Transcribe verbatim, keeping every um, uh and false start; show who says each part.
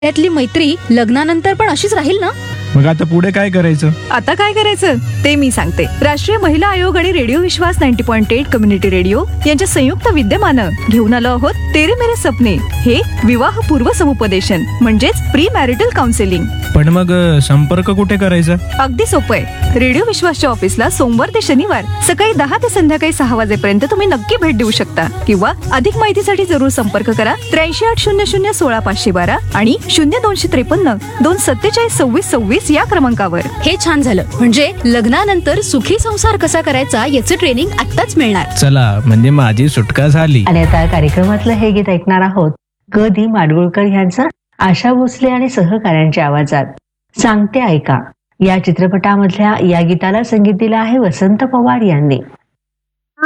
Speaker 1: त्यातली मैत्री लग्नानंतर पण अशीच राहील ना?
Speaker 2: मग आता पुढे काय करायचं?
Speaker 3: आता काय करायचं ते मी सांगते. राष्ट्रीय महिला आयोग आणि रेडिओ विश्वास नव्वद पॉईंट आठ कम्युनिटी रेडिओ यांच्या संयुक्त विद्यमानं घेऊन आलो आहोत तेरे मेरे सपने हे विवाहपूर्व समुपदेशन म्हणजेच प्री मॅरिटल काउन्सिलिंग.
Speaker 2: पण मग अ, संपर्क कुठे करायचा?
Speaker 3: अगदी सोपं आहे. रेडिओ विश्वासच्या ऑफिसला सोमवार ते शनिवार सकाळी दहा ते संध्याकाळी सहा वाजेपर्यंत तुम्ही नक्की भेट देऊ शकता किंवा अधिक माहितीसाठी जरूर संपर्क करा त्र्याऐंशी आठ शून्य शून्य सोळा पाचशे बारा आणि शून्य दोनशे त्रेपन्न दोन सत्तेचाळीस सव्वीस सव्वीस या क्रमांकावर.
Speaker 1: हे छान झालं. म्हणजे लग्नानंतर सुखी संसार कसा करायचा याचं ट्रेनिंग आत्ताच मिळणार.
Speaker 2: चला, म्हणजे माझी सुटका झाली.
Speaker 4: आणि आता कार्यक्रमातलं हे गीत ऐकणार आहोत ग दी माडगुळकर यांचं आशा भोसले आणि सहकाऱ्यांच्या आवाजात. सांगते ऐका या चित्रपटामधल्या या गीताला संगीत दिलं आहे वसंत पवार यांनी.